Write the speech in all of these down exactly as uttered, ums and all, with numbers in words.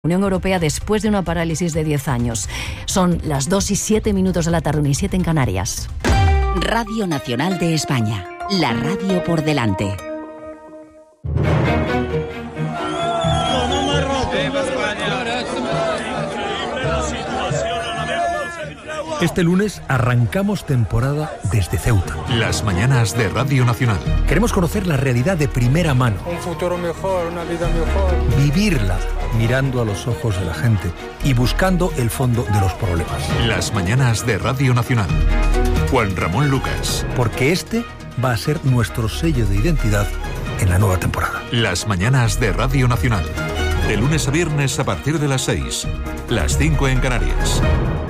Unión Europea después de una parálisis de diez años. Son las dos y siete minutos de la tarde, una y siete en Canarias. Radio Nacional de España, la radio por delante. Este lunes arrancamos temporada desde Ceuta. Las mañanas de Radio Nacional. Queremos conocer la realidad de primera mano. Un futuro mejor, una vida mejor. Vivirla mirando a los ojos de la gente y buscando el fondo de los problemas. Las mañanas de Radio Nacional. Juan Ramón Lucas. Porque este va a ser nuestro sello de identidad en la nueva temporada. Las mañanas de Radio Nacional. De lunes a viernes a partir de las seis. Las cinco en Canarias.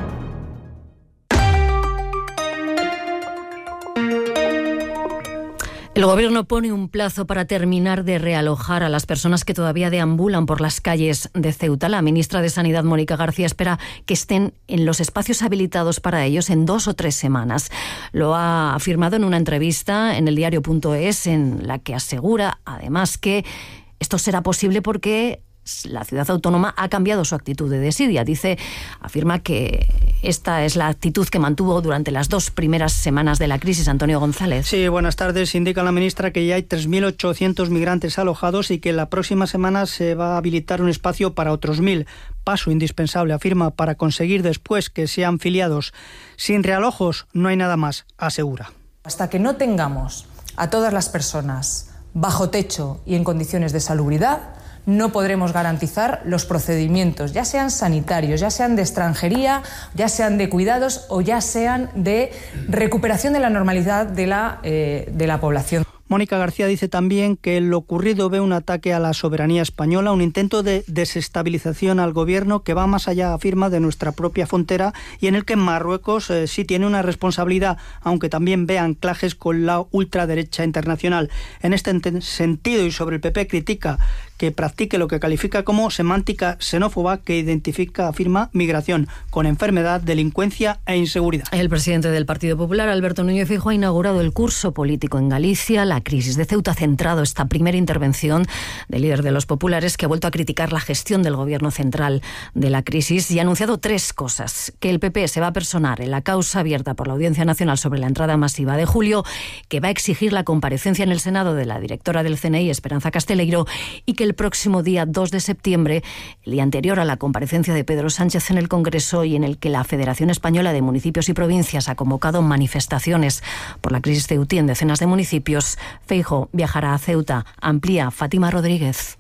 El Gobierno pone un plazo para terminar de realojar a las personas que todavía deambulan por las calles de Ceuta. La ministra de Sanidad, Mónica García, espera que estén en los espacios habilitados para ellos en dos o tres semanas. Lo ha afirmado en una entrevista en el diario punto es, en la que asegura, además, que esto será posible porque la ciudad autónoma ha cambiado su actitud de desidia. Dice, afirma que esta es la actitud que mantuvo durante las dos primeras semanas de la crisis. Antonio González. Sí, buenas tardes. Indica la ministra que ya hay tres mil ochocientos migrantes alojados y que la próxima semana se va a habilitar un espacio para otros mil. Paso indispensable, afirma, para conseguir después que sean filiados. Sin realojos no hay nada más, asegura. Hasta que no tengamos a todas las personas bajo techo y en condiciones de salubridad, no podremos garantizar los procedimientos, ya sean sanitarios, ya sean de extranjería, ya sean de cuidados o ya sean de recuperación de la normalidad de la, eh, de la población. Mónica García dice también que lo ocurrido ve un ataque a la soberanía española, un intento de desestabilización al gobierno que va más allá, afirma, de nuestra propia frontera y en el que Marruecos eh, sí tiene una responsabilidad, aunque también ve anclajes con la ultraderecha internacional. En este sentido, y sobre el P P, critica que practique lo que califica como semántica xenófoba que identifica, afirma, migración con enfermedad, delincuencia e inseguridad. El presidente del Partido Popular, Alberto Núñez Feijóo, ha inaugurado el curso político en Galicia. La crisis de Ceuta ha centrado esta primera intervención del líder de los populares, que ha vuelto a criticar la gestión del gobierno central de la crisis y ha anunciado tres cosas: que el P P se va a personar en la causa abierta por la Audiencia Nacional sobre la entrada masiva de julio, que va a exigir la comparecencia en el Senado de la directora del C N I, Esperanza Casteleiro, y que el próximo día dos de septiembre, el día anterior a la comparecencia de Pedro Sánchez en el Congreso y en el que la Federación Española de Municipios y Provincias ha convocado manifestaciones por la crisis ceutí en decenas de municipios, Feijóo viajará a Ceuta. Amplía Fátima Rodríguez.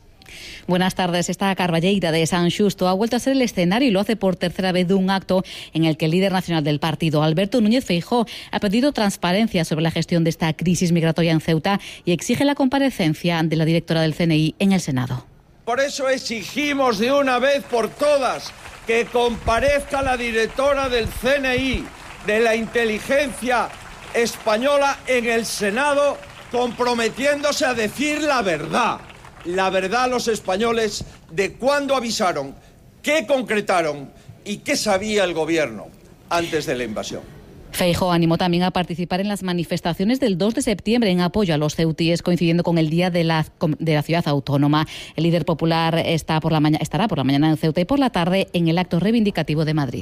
Buenas tardes. Esta Carballeira de San Xusto ha vuelto a ser el escenario y lo hace por tercera vez de un acto en el que el líder nacional del partido, Alberto Núñez Feijóo, ha pedido transparencia sobre la gestión de esta crisis migratoria en Ceuta y exige la comparecencia de la directora del C N I en el Senado. Por eso exigimos de una vez por todas que comparezca la directora del C N I, de la inteligencia española, en el Senado, comprometiéndose a decir la verdad. La verdad a los españoles de cuándo avisaron, qué concretaron y qué sabía el gobierno antes de la invasión. Feijóo animó también a participar en las manifestaciones del dos de septiembre en apoyo a los ceutíes, coincidiendo con el Día de la, de la Ciudad Autónoma. El líder popular está por la mañana, estará por la mañana en Ceuta y por la tarde en el acto reivindicativo de Madrid.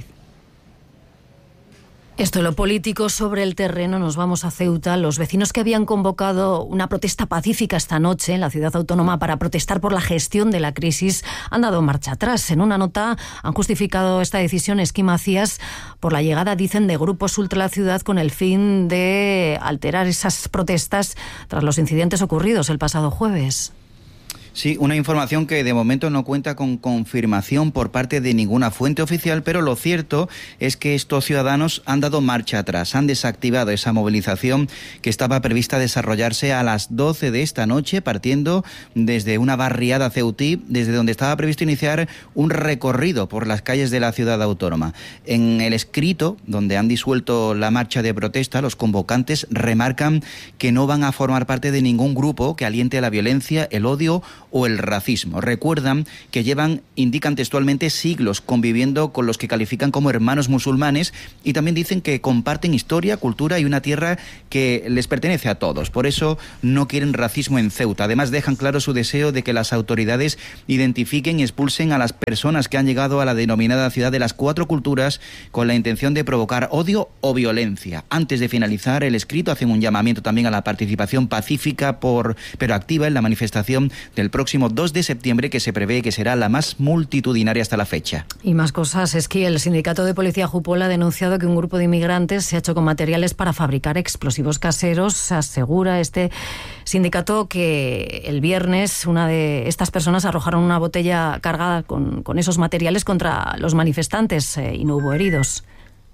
Esto es lo político. Sobre el terreno nos vamos a Ceuta. Los vecinos que habían convocado una protesta pacífica esta noche en la ciudad autónoma para protestar por la gestión de la crisis han dado marcha atrás. En una nota han justificado esta decisión Esquí Macías por la llegada, dicen, de grupos ultra a la ciudad con el fin de alterar esas protestas tras los incidentes ocurridos el pasado jueves. Sí, una información que de momento no cuenta con confirmación por parte de ninguna fuente oficial, pero lo cierto es que estos ciudadanos han dado marcha atrás, han desactivado esa movilización que estaba prevista desarrollarse a las doce de esta noche, partiendo desde una barriada ceutí, desde donde estaba previsto iniciar un recorrido por las calles de la ciudad autónoma. En el escrito, donde han disuelto la marcha de protesta, los convocantes remarcan que no van a formar parte de ningún grupo que aliente la violencia, el odio o el racismo. Recuerdan que llevan, indican textualmente, siglos conviviendo con los que califican como hermanos musulmanes y también dicen que comparten historia, cultura y una tierra que les pertenece a todos. Por eso no quieren racismo en Ceuta. Además, dejan claro su deseo de que las autoridades identifiquen y expulsen a las personas que han llegado a la denominada ciudad de las cuatro culturas con la intención de provocar odio o violencia. Antes de finalizar el escrito, hacen un llamamiento también a la participación pacífica por, pero activa en la manifestación del próximo dos de septiembre, que se prevé que será la más multitudinaria hasta la fecha. Y más cosas. Es que el sindicato de policía Jupol ha denunciado que un grupo de inmigrantes se ha hecho con materiales para fabricar explosivos caseros. Asegura este sindicato que el viernes una de estas personas arrojaron una botella cargada con, con esos materiales contra los manifestantes eh, y no hubo heridos.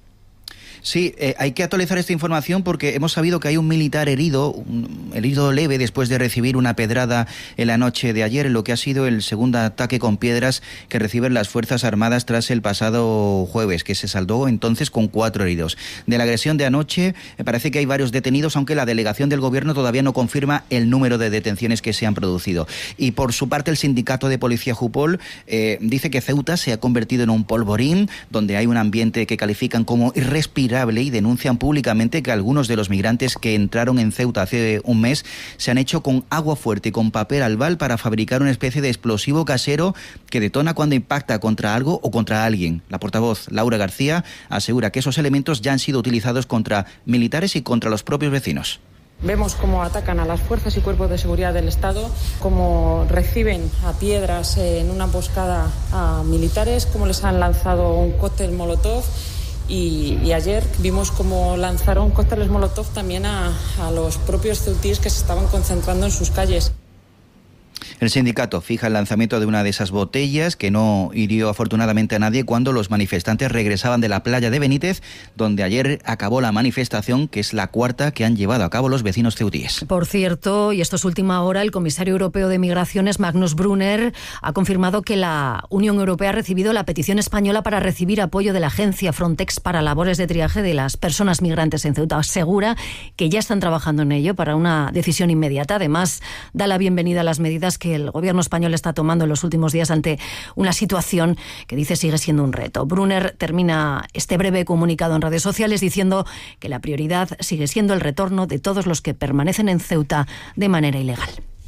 Sí, eh, hay que actualizar esta información porque hemos sabido que hay un militar herido, un herido leve después de recibir una pedrada en la noche de ayer, en lo que ha sido el segundo ataque con piedras que reciben las Fuerzas Armadas tras el pasado jueves, que se saldó entonces con cuatro heridos. De la agresión de anoche, me parece que hay varios detenidos, aunque la delegación del gobierno todavía no confirma el número de detenciones que se han producido. Y por su parte, el sindicato de policía Jupol eh, dice que Ceuta se ha convertido en un polvorín, donde hay un ambiente que califican como irrespirable, y denuncian públicamente que algunos de los migrantes que entraron en Ceuta hace un mes se han hecho con agua fuerte y con papel albal para fabricar una especie de explosivo casero que detona cuando impacta contra algo o contra alguien. La portavoz Laura García asegura que esos elementos ya han sido utilizados contra militares y contra los propios vecinos. Vemos cómo atacan a las fuerzas y cuerpos de seguridad del Estado, cómo reciben a piedras en una emboscada a militares, cómo les han lanzado un cóctel molotov. Y, y ayer vimos cómo lanzaron cócteles molotov también a, a los propios ceutíes que se estaban concentrando en sus calles. El sindicato fija el lanzamiento de una de esas botellas que no hirió afortunadamente a nadie cuando los manifestantes regresaban de la playa de Benítez, donde ayer acabó la manifestación, que es la cuarta que han llevado a cabo los vecinos ceutíes. Por cierto, y esto es última hora, el comisario europeo de Migraciones, Magnus Brunner, ha confirmado que la Unión Europea ha recibido la petición española para recibir apoyo de la agencia Frontex para labores de triaje de las personas migrantes en Ceuta. Asegura que ya están trabajando en ello para una decisión inmediata. Además, da la bienvenida a las medidas que el gobierno español está tomando en los últimos días ante una situación que dice sigue siendo un reto. Brunner termina este breve comunicado en redes sociales diciendo que la prioridad sigue siendo el retorno de todos los que permanecen en Ceuta de manera ilegal.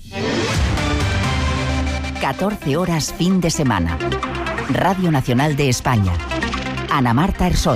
catorce horas fin de semana. Radio Nacional de España. Ana Marta Ersoch.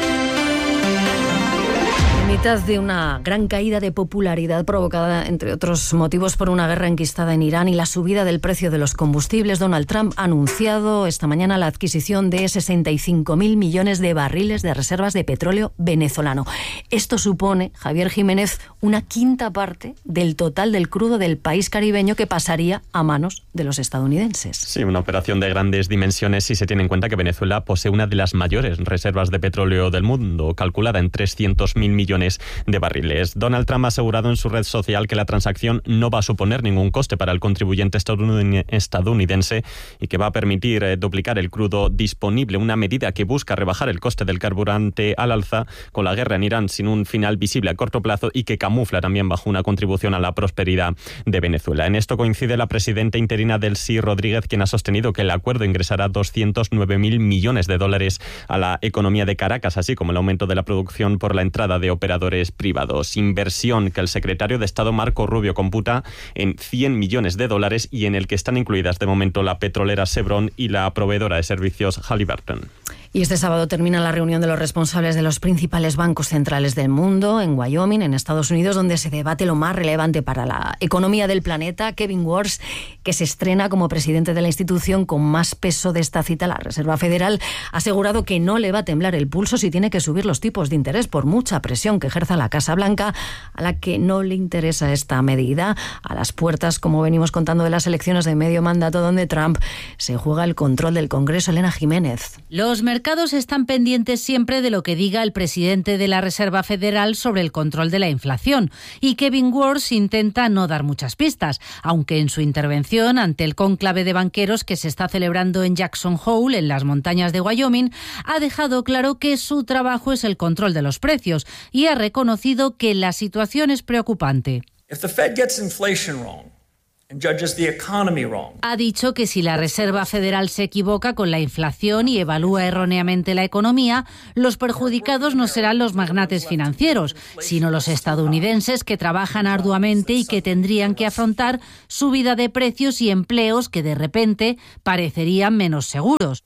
En mitad de una gran caída de popularidad provocada, entre otros motivos, por una guerra enquistada en Irán y la subida del precio de los combustibles, Donald Trump ha anunciado esta mañana la adquisición de sesenta y cinco mil millones de barriles de reservas de petróleo venezolano. Esto supone, Javier Jiménez, una quinta parte del total del crudo del país caribeño que pasaría a manos de los estadounidenses. Sí, una operación de grandes dimensiones si se tiene en cuenta que Venezuela posee una de las mayores reservas de petróleo del mundo, calculada en trescientos mil millones de barriles. Donald Trump ha asegurado en su red social que la transacción no va a suponer ningún coste para el contribuyente estadounidense y que va a permitir eh, duplicar el crudo disponible, una medida que busca rebajar el coste del carburante al alza con la guerra en Irán sin un final visible a corto plazo y que camufla también bajo una contribución a la prosperidad de Venezuela. En esto coincide la presidenta interina del S I, Rodríguez, quien ha sostenido que el acuerdo ingresará doscientos nueve mil millones de dólares a la economía de Caracas, así como el aumento de la producción por la entrada de operadores privados. Inversión que el secretario de Estado Marco Rubio computa en cien millones de dólares y en el que están incluidas de momento la petrolera Chevron y la proveedora de servicios Halliburton. Y este sábado termina la reunión de los responsables de los principales bancos centrales del mundo en Wyoming, en Estados Unidos, donde se debate lo más relevante para la economía del planeta. Kevin Warsh, que se estrena como presidente de la institución con más peso de esta cita, la Reserva Federal, ha asegurado que no le va a temblar el pulso si tiene que subir los tipos de interés por mucha presión que ejerza la Casa Blanca, a la que no le interesa esta medida, a las puertas, como venimos contando, de las elecciones de medio mandato, donde Trump se juega el control del Congreso. Elena Jiménez. Los mercados están pendientes siempre de lo que diga el presidente de la Reserva Federal sobre el control de la inflación, y Kevin Warsh intenta no dar muchas pistas, aunque en su intervención ante el cónclave de banqueros que se está celebrando en Jackson Hole, en las montañas de Wyoming, ha dejado claro que su trabajo es el control de los precios y ha reconocido que la situación es preocupante. If the Fed gets inflation wrong, Ha dicho que si la Reserva Federal se equivoca con la inflación y evalúa erróneamente la economía, los perjudicados no serán los magnates financieros, sino los estadounidenses que trabajan arduamente y que tendrían que afrontar subida de precios y empleos que de repente parecerían menos seguros.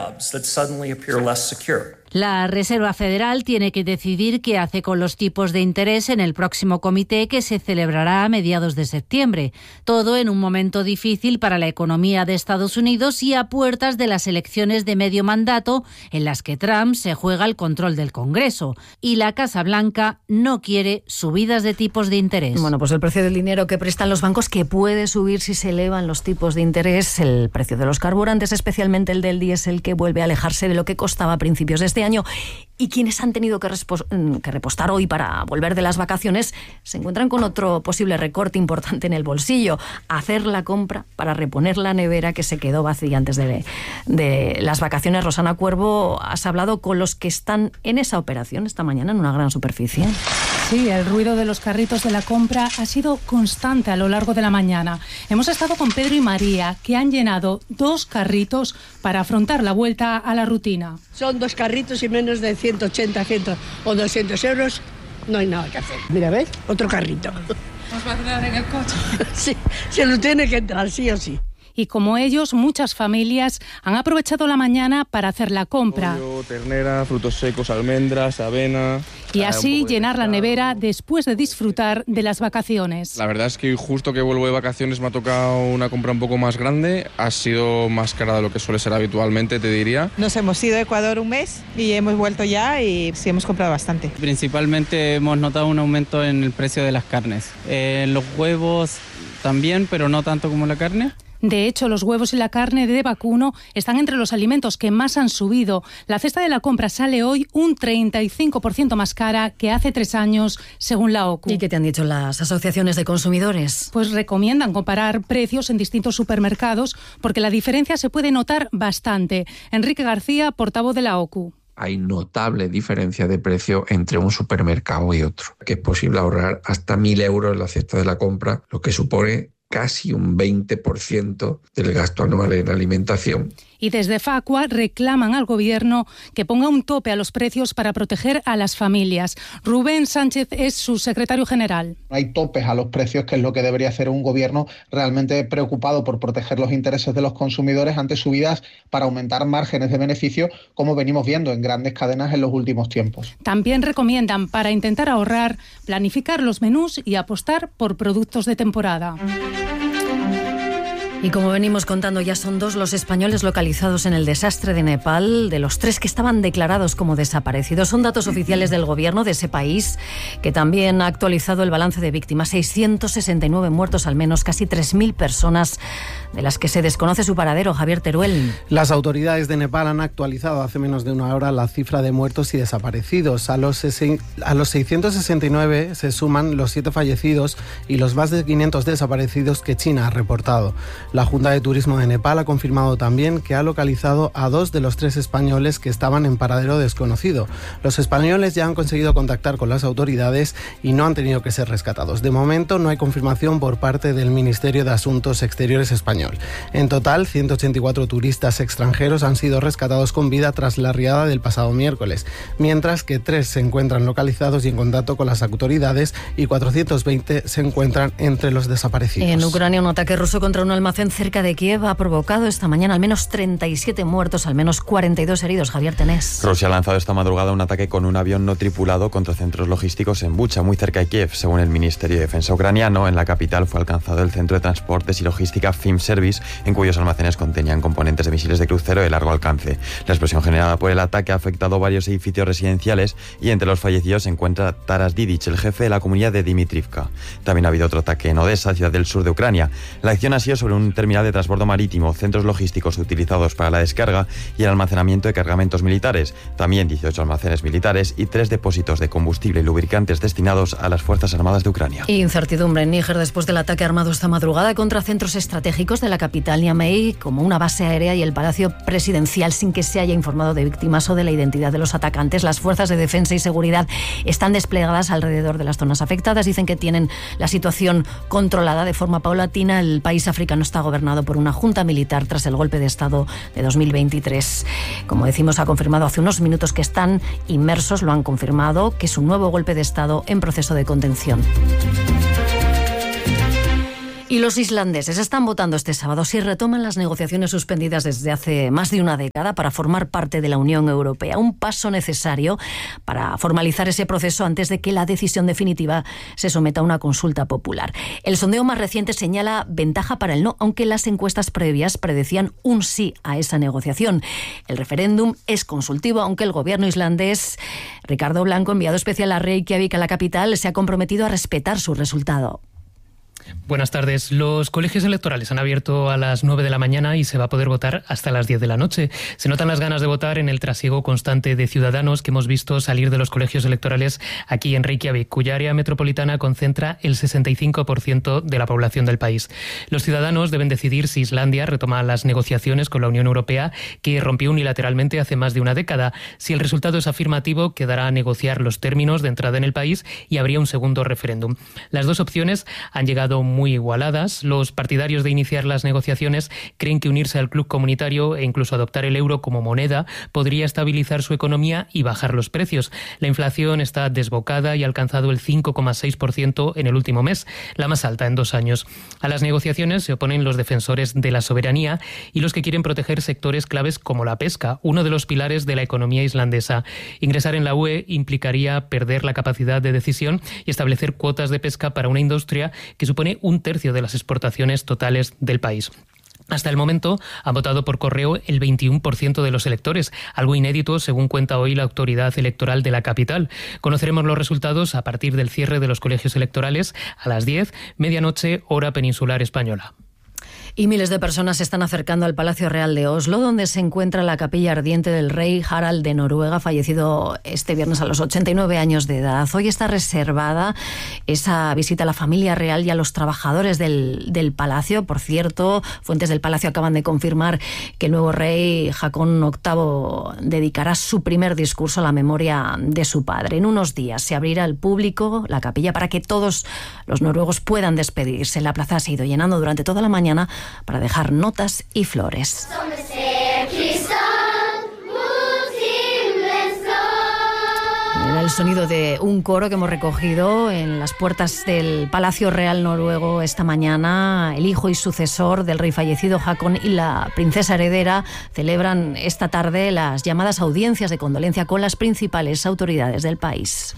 La Reserva Federal tiene que decidir qué hace con los tipos de interés en el próximo comité que se celebrará a mediados de septiembre. Todo en un momento difícil para la economía de Estados Unidos y a puertas de las elecciones de medio mandato en las que Trump se juega el control del Congreso. Y la Casa Blanca no quiere subidas de tipos de interés. Bueno, pues el precio del dinero que prestan los bancos, que puede subir si se elevan los tipos de interés, el precio de los carburantes, especialmente el del diésel, que vuelve a alejarse de lo que costaba a principios de este año, y quienes han tenido que, que repostar hoy para volver de las vacaciones se encuentran con otro posible recorte importante en el bolsillo: hacer la compra para reponer la nevera que se quedó vacía antes de, de las vacaciones. Rosana Cuervo, has hablado con los que están en esa operación esta mañana en una gran superficie. Sí, el ruido de los carritos de la compra ha sido constante a lo largo de la mañana. Hemos estado con Pedro y María, que han llenado dos carritos para afrontar la vuelta a la rutina. Son dos carritos y menos de ciento ochenta, cien o doscientos euros, no hay nada que hacer. Mira, ¿ves? Otro carrito. ¿Nos va a quedar en el coche? Sí, se lo tiene que entrar, sí o sí. Y como ellos, muchas familias han aprovechado la mañana para hacer la compra. Pollo, ternera, frutos secos, almendras, avena. Y así llenar la nevera después de disfrutar de las vacaciones. La verdad es que justo que vuelvo de vacaciones me ha tocado una compra un poco más grande. Ha sido más cara de lo que suele ser habitualmente, te diría. Nos hemos ido a Ecuador un mes y hemos vuelto ya y sí hemos comprado bastante. Principalmente hemos notado un aumento en el precio de las carnes. Eh, los huevos también, pero no tanto como la carne. De hecho, los huevos y la carne de vacuno están entre los alimentos que más han subido. La cesta de la compra sale hoy un treinta y cinco por ciento más cara que hace tres años, según la O C U. ¿Y qué te han dicho las asociaciones de consumidores? Pues recomiendan comparar precios en distintos supermercados porque la diferencia se puede notar bastante. Enrique García, portavoz de la O C U. Hay notable diferencia de precio entre un supermercado y otro, que es posible ahorrar hasta mil euros en la cesta de la compra, lo que supone casi un veinte por ciento del gasto anual en alimentación. Y desde Facua reclaman al Gobierno que ponga un tope a los precios para proteger a las familias. Rubén Sánchez es su secretario general. No hay topes a los precios, que es lo que debería hacer un Gobierno realmente preocupado por proteger los intereses de los consumidores ante subidas para aumentar márgenes de beneficio, como venimos viendo en grandes cadenas en los últimos tiempos. También recomiendan, para intentar ahorrar, planificar los menús y apostar por productos de temporada. Y como venimos contando, ya son dos los españoles localizados en el desastre de Nepal, de los tres que estaban declarados como desaparecidos. Son datos oficiales del gobierno de ese país, que también ha actualizado el balance de víctimas. seiscientos sesenta y nueve muertos al menos, casi tres mil personas de las que se desconoce su paradero. Javier Teruel. Las autoridades de Nepal han actualizado hace menos de una hora la cifra de muertos y desaparecidos. A los, a los seiscientos sesenta y nueve se suman los siete fallecidos y los más de quinientos desaparecidos que China ha reportado. La Junta de Turismo de Nepal ha confirmado también que ha localizado a dos de los tres españoles que estaban en paradero desconocido. Los españoles ya han conseguido contactar con las autoridades y no han tenido que ser rescatados. De momento no hay confirmación por parte del Ministerio de Asuntos Exteriores español. En total, ciento ochenta y cuatro turistas extranjeros han sido rescatados con vida tras la riada del pasado miércoles, mientras que tres se encuentran localizados y en contacto con las autoridades y cuatrocientos veinte se encuentran entre los desaparecidos. En Ucrania, un ataque ruso contra un almacén cerca de Kiev ha provocado esta mañana al menos treinta y siete muertos, al menos cuarenta y dos heridos. Javier Tenés. Rusia ha lanzado esta madrugada un ataque con un avión no tripulado contra centros logísticos en Bucha, muy cerca de Kiev. Según el Ministerio de Defensa ucraniano, en la capital fue alcanzado el centro de transportes y logística F I M Service, en cuyos almacenes contenían componentes de misiles de crucero de largo alcance. La explosión generada por el ataque ha afectado varios edificios residenciales y entre los fallecidos se encuentra Taras Didic, el jefe de la comunidad de Dimitrivka. También ha habido otro ataque en Odessa, ciudad del sur de Ucrania. La acción ha sido sobre un terminal de transporte marítimo, centros logísticos utilizados para la descarga y el almacenamiento de cargamentos militares, también dieciocho almacenes militares y tres depósitos de combustible y lubricantes destinados a las Fuerzas Armadas de Ucrania. Incertidumbre en Níger después del ataque armado esta madrugada contra centros estratégicos de la capital, Niamey, como una base aérea y el Palacio Presidencial, sin que se haya informado de víctimas o de la identidad de los atacantes. Las fuerzas de defensa y seguridad están desplegadas alrededor de las zonas afectadas. Dicen que tienen la situación controlada de forma paulatina. El país africano está gobernado por una junta militar tras el golpe de Estado de dos mil veintitrés. Como decimos, ha confirmado hace unos minutos que están inmersos, lo han confirmado, que es un nuevo golpe de Estado en proceso de contención. Y los islandeses están votando este sábado si retoman las negociaciones suspendidas desde hace más de una década para formar parte de la Unión Europea. Un paso necesario para formalizar ese proceso antes de que la decisión definitiva se someta a una consulta popular. El sondeo más reciente señala ventaja para el no, aunque las encuestas previas predecían un sí a esa negociación. El referéndum es consultivo, aunque el gobierno islandés, Ricardo Blanco, enviado especial a Reykjavik, a la capital, se ha comprometido a respetar su resultado. Buenas tardes. Los colegios electorales han abierto a las nueve de la mañana y se va a poder votar hasta las diez de la noche. Se notan las ganas de votar en el trasiego constante de ciudadanos que hemos visto salir de los colegios electorales aquí en Reykjavik, cuya área metropolitana concentra el sesenta y cinco por ciento de la población del país. Los ciudadanos deben decidir si Islandia retoma las negociaciones con la Unión Europea, que rompió unilateralmente hace más de una década. Si el resultado es afirmativo, quedará a negociar los términos de entrada en el país y habría un segundo referéndum. Las dos opciones han llegado muy igualadas. Los partidarios de iniciar las negociaciones creen que unirse al club comunitario e incluso adoptar el euro como moneda podría estabilizar su economía y bajar los precios. La inflación está desbocada y ha alcanzado el cinco coma seis por ciento en el último mes, la más alta en dos años. A las negociaciones se oponen los defensores de la soberanía y los que quieren proteger sectores claves como la pesca, uno de los pilares de la economía islandesa. Ingresar en la U E implicaría perder la capacidad de decisión y establecer cuotas de pesca para una industria que supone un tercio de las exportaciones totales del país. Hasta el momento ha votado por correo el veintiuno por ciento de los electores, algo inédito según cuenta hoy la autoridad electoral de la capital. Conoceremos los resultados a partir del cierre de los colegios electorales a las diez, medianoche, hora peninsular española. Y miles de personas se están acercando al Palacio Real de Oslo, donde se encuentra la capilla ardiente del rey Harald de Noruega, fallecido este viernes a los ochenta y nueve años de edad. Hoy está reservada esa visita a la familia real y a los trabajadores del, del palacio. Por cierto, fuentes del palacio acaban de confirmar que el nuevo rey Haakon octavo dedicará su primer discurso a la memoria de su padre. En unos días se abrirá al público la capilla para que todos los noruegos puedan despedirse. La plaza se ha ido llenando durante toda la mañana para dejar notas y flores. Era el sonido de un coro que hemos recogido en las puertas del Palacio Real noruego esta mañana. El hijo y sucesor del rey fallecido Haakon y la princesa heredera celebran esta tarde las llamadas audiencias de condolencia con las principales autoridades del país.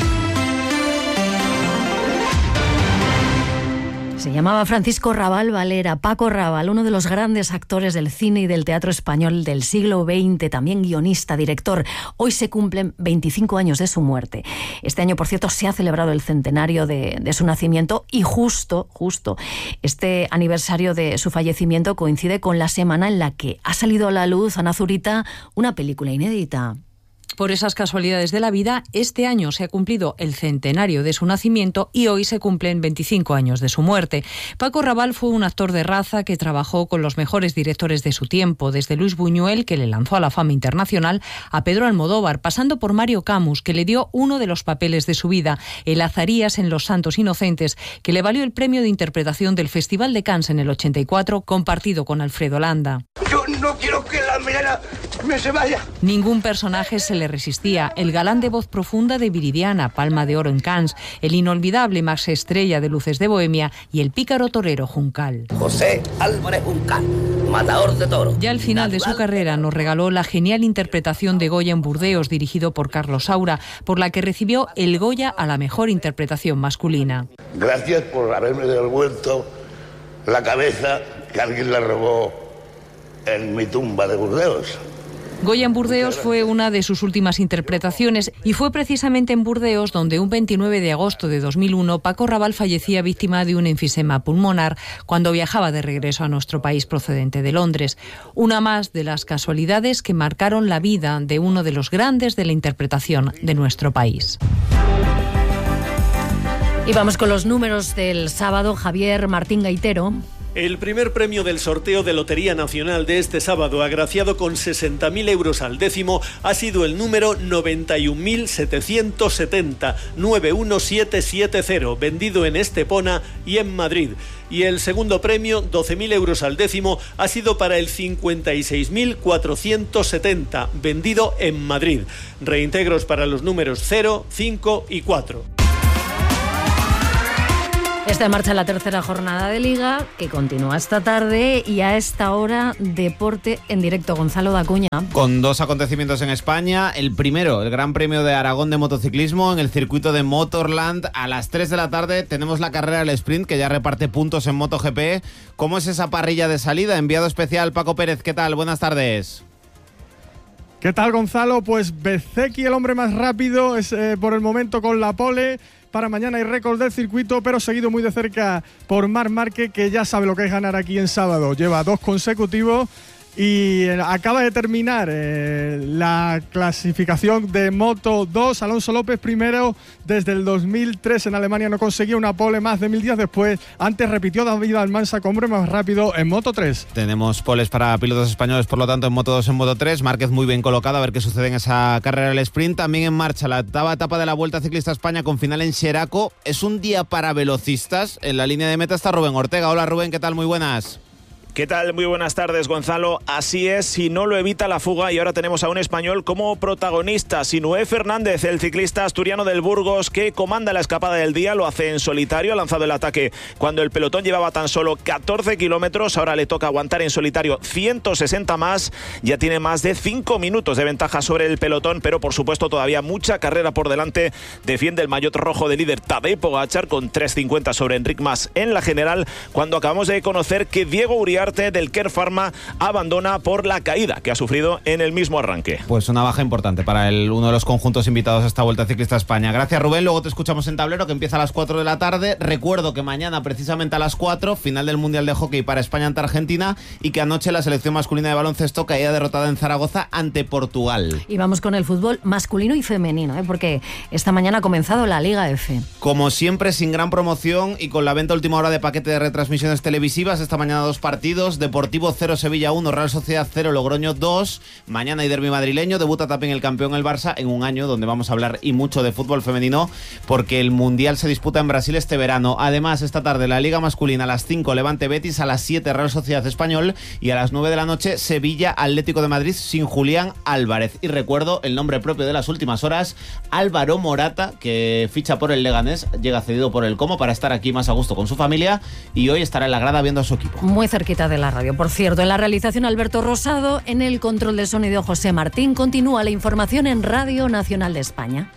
Se llamaba Francisco Rabal Valera, Paco Rabal, uno de los grandes actores del cine y del teatro español del siglo veinte, también guionista, director. Hoy se cumplen veinticinco años de su muerte. Este año, por cierto, se ha celebrado el centenario de, de su nacimiento y justo, justo, este aniversario de su fallecimiento coincide con la semana en la que ha salido a la luz, Ana Zurita, una película inédita. Por esas casualidades de la vida, este año se ha cumplido el centenario de su nacimiento y hoy se cumplen veinticinco años de su muerte. Paco Rabal fue un actor de raza que trabajó con los mejores directores de su tiempo, desde Luis Buñuel, que le lanzó a la fama internacional, a Pedro Almodóvar, pasando por Mario Camus, que le dio uno de los papeles de su vida, el Azarías en Los Santos Inocentes, que le valió el premio de interpretación del Festival de Cannes en el ochenta y cuatro, compartido con Alfredo Landa. Yo no quiero que la Milena me se vaya. Ningún personaje se le resistía. El galán de voz profunda de Viridiana, Palma de Oro en Cannes, el inolvidable Max Estrella de Luces de Bohemia y el pícaro torero Juncal. José Álvarez Juncal, matador de toros. Ya al final de su carrera nos regaló la genial interpretación de Goya en Burdeos, dirigido por Carlos Saura, por la que recibió el Goya a la mejor interpretación masculina. Gracias por haberme devuelto la cabeza que alguien la robó en mi tumba de Burdeos. Goya en Burdeos fue una de sus últimas interpretaciones y fue precisamente en Burdeos donde un veintinueve de agosto de dos mil uno Paco Rabal fallecía víctima de un enfisema pulmonar cuando viajaba de regreso a nuestro país procedente de Londres. Una más de las casualidades que marcaron la vida de uno de los grandes de la interpretación de nuestro país. Y vamos con los números del sábado. Javier Martín Gaitero. El primer premio del sorteo de Lotería Nacional de este sábado, agraciado con sesenta mil euros al décimo, ha sido el número noventa y un mil setecientos setenta, nueve uno siete siete cero, vendido en Estepona y en Madrid. Y el segundo premio, doce mil euros al décimo, ha sido para el cincuenta y seis mil cuatrocientos setenta, vendido en Madrid. Reintegros para los números cero, cinco y cuatro. Está en marcha la tercera jornada de Liga, que continúa esta tarde, y a esta hora, deporte en directo. Gonzalo Dacuña. Con dos acontecimientos en España. El primero, el Gran Premio de Aragón de motociclismo en el circuito de Motorland. A las tres de la tarde tenemos la carrera del sprint, que ya reparte puntos en MotoGP. ¿Cómo es esa parrilla de salida? Enviado especial Paco Pérez, ¿qué tal? Buenas tardes. ¿Qué tal, Gonzalo? Pues Bezzecchi, el hombre más rápido, es eh, por el momento con la pole. Para mañana hay récord del circuito, pero seguido muy de cerca por Marc Márquez, que ya sabe lo que es ganar aquí en sábado. Lleva dos consecutivos y acaba de terminar eh, la clasificación de Moto dos. Alonso López primero desde el dos mil tres en Alemania, no conseguía una pole más de mil días después. Antes repitió David Almansa como hombre más rápido en Moto tres. Tenemos poles para pilotos españoles, por lo tanto, en Moto dos, en Moto tres. Márquez muy bien colocado, a ver qué sucede en esa carrera del sprint. También en marcha la octava etapa de la Vuelta Ciclista a España con final en Xeraco. Es un día para velocistas. En la línea de meta está Rubén Ortega. Hola, Rubén, ¿qué tal? Muy buenas. ¿Qué tal? Muy buenas tardes, Gonzalo. Así es, si no lo evita la fuga, y ahora tenemos a un español como protagonista, Sinué Fernández, el ciclista asturiano del Burgos que comanda la escapada del día, lo hace en solitario, ha lanzado el ataque cuando el pelotón llevaba tan solo catorce kilómetros, ahora le toca aguantar en solitario ciento sesenta más, ya tiene más de cinco minutos de ventaja sobre el pelotón, pero por supuesto todavía mucha carrera por delante. Defiende el maillot rojo de líder Tadej Pogačar con tres cincuenta sobre Enric Mas en la general, cuando acabamos de conocer que Diego Uriarte del Kern Pharma abandona por la caída que ha sufrido en el mismo arranque. Pues una baja importante para el, uno de los conjuntos invitados a esta Vuelta Ciclista a España. Gracias, Rubén. Luego te escuchamos en tablero, que empieza a las cuatro de la tarde. Recuerdo que mañana, precisamente a las cuatro, final del Mundial de Hockey para España ante Argentina, y que anoche la selección masculina de baloncesto caía derrotada en Zaragoza ante Portugal. Y vamos con el fútbol masculino y femenino, ¿eh? porque esta mañana ha comenzado la Liga F. Como siempre, sin gran promoción y con la venta última hora de paquete de retransmisiones televisivas. Esta mañana dos partidos. Deportivo cero, Sevilla uno, Real Sociedad cero, Logroño dos. Mañana hay derbi madrileño. Debuta también el campeón, el Barça, en un año donde vamos a hablar y mucho de fútbol femenino, porque el Mundial se disputa en Brasil este verano. Además, esta tarde la Liga masculina a las cinco, Levante Betis, a las siete, Real Sociedad Español, y a las nueve de la noche, Sevilla Atlético de Madrid, sin Julián Álvarez. Y recuerdo el nombre propio de las últimas horas, Álvaro Morata, que ficha por el Leganés, llega cedido por el Como para estar aquí más a gusto con su familia, y hoy estará en la grada viendo a su equipo. Muy cerquita de la radio, por cierto. En la realización, Alberto Rosado, en el control de sonido, José Martín. Continúa la información en Radio Nacional de España.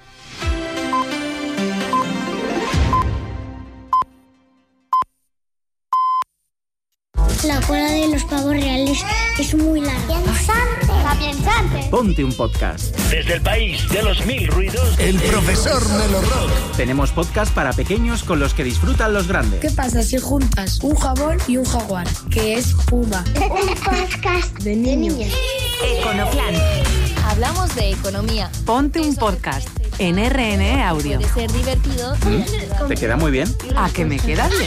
La cola de los pavos reales es muy larga. ¡Piensante! ¡Piensante! Ponte un podcast. Desde el país de los mil ruidos, El profesor Melorrock. Tenemos podcast para pequeños con los que disfrutan los grandes. ¿Qué pasa si juntas un jabón y un jaguar? Que es Puma. Un podcast de niños. Econoplan. Hablamos de economía. Ponte un podcast en R N E Audio. Puede ser divertido. ¿Mm? ¿Te queda muy bien? ¿A que me queda bien?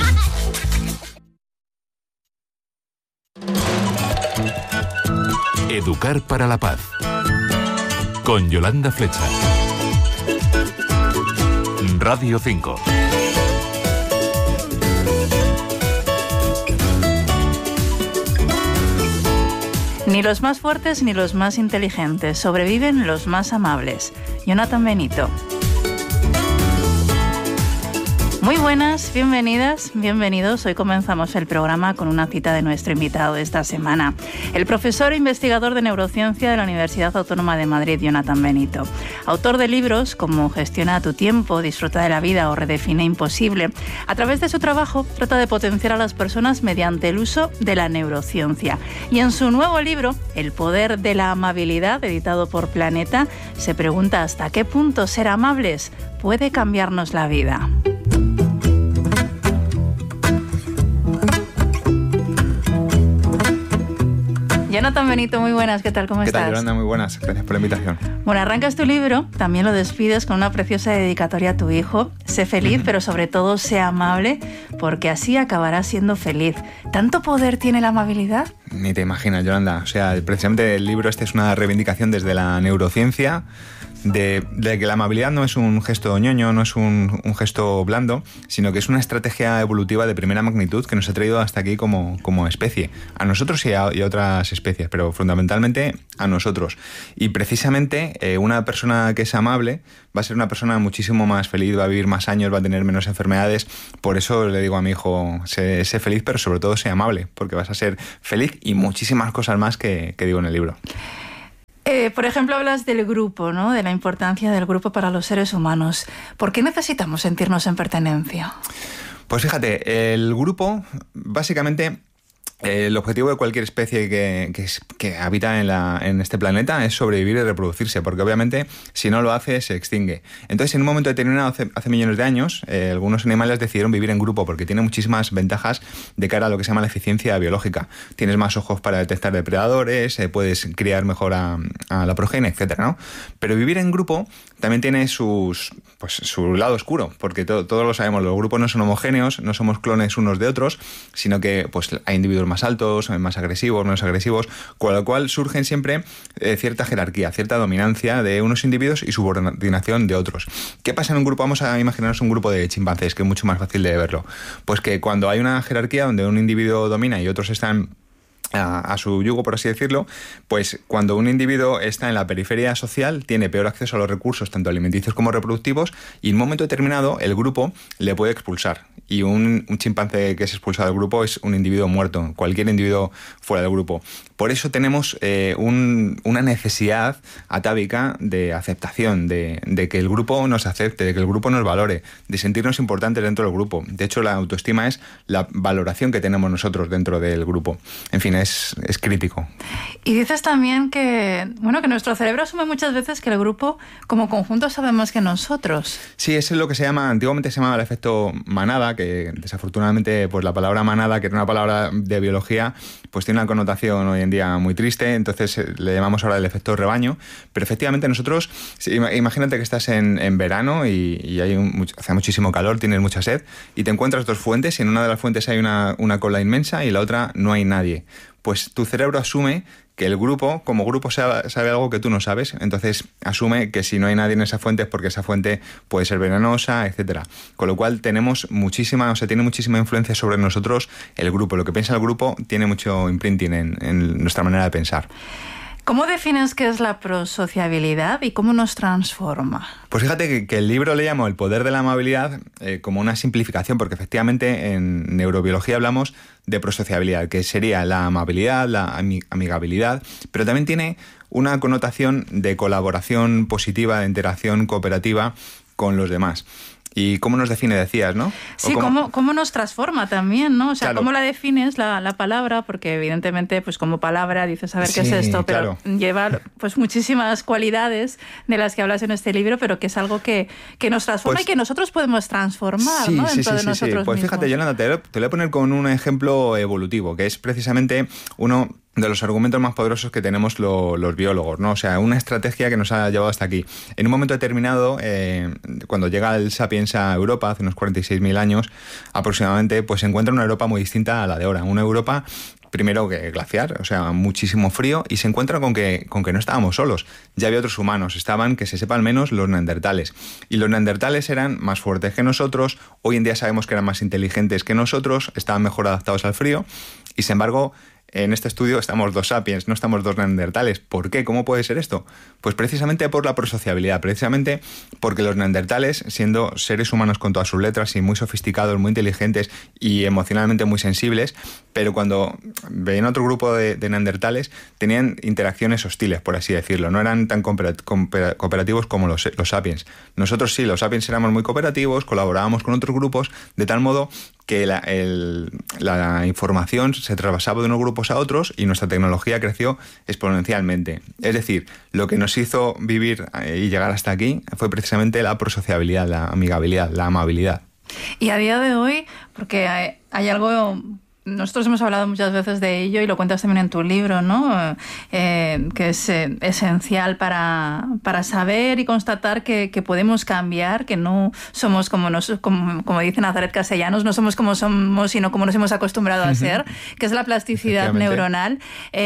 Educar para la paz. Con Yolanda Flecha. Radio cinco. Ni los más fuertes ni los más inteligentes, sobreviven los más amables. Jonathan Benito. Muy buenas, bienvenidas, bienvenidos. Hoy comenzamos el programa con una cita de nuestro invitado de esta semana, el profesor e investigador de neurociencia de la Universidad Autónoma de Madrid, Jonathan Benito. Autor de libros como Gestiona tu tiempo, Disfruta de la vida o Redefine imposible. A través de su trabajo trata de potenciar a las personas mediante el uso de la neurociencia. Y en su nuevo libro, El poder de la amabilidad, editado por Planeta, se pregunta hasta qué punto ser amables puede cambiarnos la vida. Jonathan Benito, muy buenas, ¿qué tal? ¿Cómo ¿Qué estás? tal, Yolanda? Muy buenas, gracias por la invitación. Bueno, arrancas tu libro, también lo despides con una preciosa dedicatoria a tu hijo. Sé feliz, pero sobre todo sé amable, porque así acabarás siendo feliz. ¿Tanto poder tiene la amabilidad? Ni te imaginas, Yolanda. O sea, precisamente el libro este es una reivindicación desde la neurociencia de, de que la amabilidad no es un gesto ñoño, no es un, un gesto blando, sino que es una estrategia evolutiva de primera magnitud que nos ha traído hasta aquí como, como especie. A nosotros y a, y a otras especies, pero fundamentalmente a nosotros. Y precisamente eh, una persona que es amable va a ser una persona muchísimo más feliz, va a vivir más años, va a tener menos enfermedades. Por eso le digo a mi hijo, sé, sé feliz, pero sobre todo sé amable, porque vas a ser feliz y muchísimas cosas más que, que digo en el libro. Eh, por ejemplo, hablas del grupo, ¿no? De la importancia del grupo para los seres humanos. ¿Por qué necesitamos sentirnos en pertenencia? Pues fíjate, el grupo, básicamente, eh, el objetivo de cualquier especie que, que, que habita en, la, en este planeta es sobrevivir y reproducirse, porque obviamente si no lo hace se extingue. Entonces, en un momento determinado, hace, hace millones de años, eh, algunos animales decidieron vivir en grupo porque tiene muchísimas ventajas de cara a lo que se llama la eficiencia biológica. Tienes más ojos para detectar depredadores, eh, puedes criar mejor a, a la progenie, etcétera, ¿no? Pero vivir en grupo también tiene sus, pues, su lado oscuro, porque to, todos lo sabemos, los grupos no son homogéneos, no somos clones unos de otros, sino que pues, hay individuos más altos, más agresivos, menos agresivos, con lo cual surgen siempre eh, cierta jerarquía, cierta dominancia de unos individuos y subordinación de otros. ¿Qué pasa en un grupo? Vamos a imaginarnos un grupo de chimpancés, que es mucho más fácil de verlo. Pues que cuando hay una jerarquía donde un individuo domina y otros están A, a su yugo, por así decirlo, pues cuando un individuo está en la periferia social tiene peor acceso a los recursos tanto alimenticios como reproductivos y en un momento determinado el grupo le puede expulsar y un, un chimpancé que es expulsado del grupo es un individuo muerto, cualquier individuo fuera del grupo. Por eso tenemos eh, un, una necesidad atávica de aceptación, de, de que el grupo nos acepte, de que el grupo nos valore, de sentirnos importantes dentro del grupo. De hecho, la autoestima es la valoración que tenemos nosotros dentro del grupo. En fin, es, es crítico. Y dices también que, bueno, que nuestro cerebro asume muchas veces que el grupo como conjunto sabe más que nosotros. Sí, eso es lo que se llama, antiguamente se llamaba el efecto manada, que desafortunadamente pues la palabra manada, que era una palabra de biología, pues tiene una connotación hoy en día muy triste, entonces le llamamos ahora el efecto rebaño, pero efectivamente nosotros, imagínate que estás en, en verano y, y hay un, hace muchísimo calor, tienes mucha sed y te encuentras dos fuentes y en una de las fuentes hay una, una cola inmensa y en la otra no hay nadie. Pues tu cerebro asume que el grupo, como grupo, sabe, sabe algo que tú no sabes, entonces asume que si no hay nadie en esa fuente es porque esa fuente puede ser venenosa, etcétera. Con lo cual tenemos muchísima, o sea, tiene muchísima influencia sobre nosotros el grupo. Lo que piensa el grupo tiene mucho imprinting en, en nuestra manera de pensar. ¿Cómo defines qué es la prosociabilidad y cómo nos transforma? Pues fíjate que, que el libro le llamo El poder de la amabilidad eh, como una simplificación, porque efectivamente en neurobiología hablamos de prosociabilidad, que sería la amabilidad, la amigabilidad, pero también tiene una connotación de colaboración positiva, de interacción cooperativa con los demás. ¿Y cómo nos define, decías, no? Sí, cómo... Cómo, cómo nos transforma también, ¿no? O sea, claro. ¿Cómo la defines la, la palabra? Porque evidentemente, pues como palabra dices, a ver sí, qué es esto, pero claro. lleva pues muchísimas cualidades de las que hablas en este libro, pero que es algo que, que nos transforma pues, y que nosotros podemos transformar, sí, ¿no? Sí, Dentro sí, de sí, nosotros sí. Pues mismos. fíjate, Yolanda, te, te lo voy a poner con un ejemplo evolutivo, que es precisamente uno de los argumentos más poderosos que tenemos lo, los biólogos, ¿no? O sea, una estrategia que nos ha llevado hasta aquí. En un momento determinado, eh, cuando llega el Sapiens a Europa, hace unos cuarenta y seis mil años aproximadamente, pues se encuentra una Europa muy distinta a la de ahora. Una Europa, primero que glaciar, o sea, muchísimo frío, y se encuentra con que, con que no estábamos solos. Ya había otros humanos, estaban, que se sepa al menos, los neandertales. Y los neandertales eran más fuertes que nosotros, hoy en día sabemos que eran más inteligentes que nosotros, estaban mejor adaptados al frío, y sin embargo, en este estudio estamos dos sapiens, no estamos dos neandertales. ¿Por qué? ¿Cómo puede ser esto? Pues precisamente por la prosociabilidad, precisamente porque los neandertales, siendo seres humanos con todas sus letras y muy sofisticados, muy inteligentes y emocionalmente muy sensibles, pero cuando veían otro grupo de, de neandertales tenían interacciones hostiles, por así decirlo, no eran tan cooperativos como los, los sapiens. Nosotros sí, los sapiens éramos muy cooperativos, colaborábamos con otros grupos, de tal modo que la, el, la información se traspasaba de unos grupos a otros y nuestra tecnología creció exponencialmente. Es decir, lo que nos hizo vivir y llegar hasta aquí fue precisamente la prosociabilidad, la amigabilidad, la amabilidad. Y a día de hoy, porque hay, hay algo nosotros hemos hablado muchas veces de ello y lo cuentas también en tu libro, ¿no? Eh, que es eh, esencial para, para saber y constatar que, que podemos cambiar, que no somos como, nos, como, como dice Nazaret Castellanos, no somos como somos, sino como nos hemos acostumbrado a ser, que es la plasticidad neuronal.